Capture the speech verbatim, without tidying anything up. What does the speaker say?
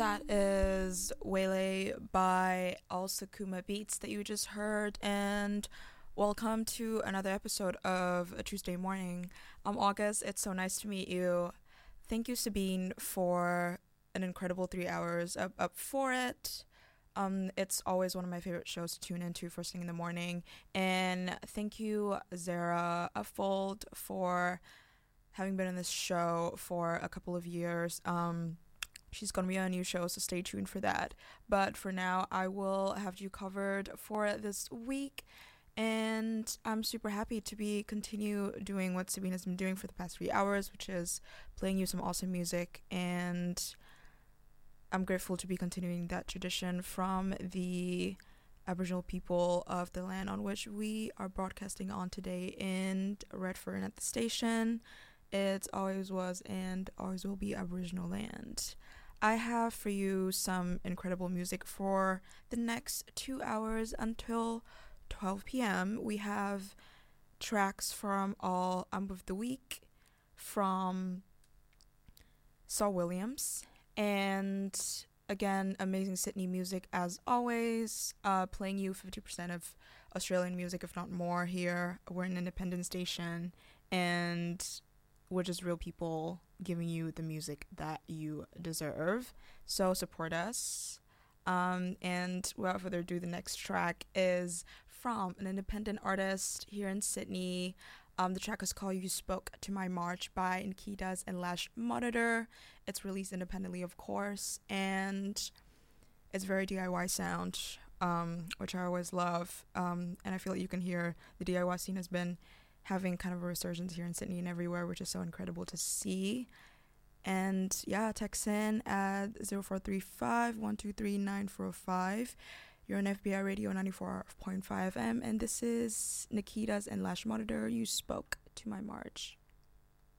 That is Waylay by Al Sakuma Beats that you just heard, and welcome to another episode of A Tuesday Morning. I'm August. It's so nice to meet you. Thank you, Sabine, for an incredible three hours up, up for it. Um, it's always one of my favorite shows to tune into first thing in the morning. And thank you, Zara Uffold, for having been in this show for a couple of years. Um, she's going to be on a new show, so stay tuned for that. But for now, I will have you covered for this week. And I'm super happy to be continue doing what Sabine has been doing for the past three hours, which is playing you some awesome music. And I'm grateful to be continuing that tradition from the Aboriginal people of the land on which we are broadcasting on today in Redfern at the station. It always was and always will be Aboriginal land. I have for you some incredible music for the next two hours until twelve p.m. We have tracks from All Umb of the Week, from Saul Williams, and again, amazing Sydney music as always, uh, playing you fifty percent of Australian music, if not more, here. We're an independent station, and we're just real people giving you the music that you deserve. So support us. Um, and without further ado, the next track is from an independent artist here in Sydney. Um, the track is called You Spoke to My March by Nikitas and Lash Monitor. It's released independently, of course, and it's very D I Y sound, um, which I always love. Um, and I feel like you can hear the D I Y scene has been having kind of a resurgence here in Sydney and everywhere, which is so incredible to see. And yeah, text in at zero four three five, one two three, nine four five. You're on F B I Radio ninety-four point five F M, and this is Nikitas and Lash Monitor. You Spoke to My March.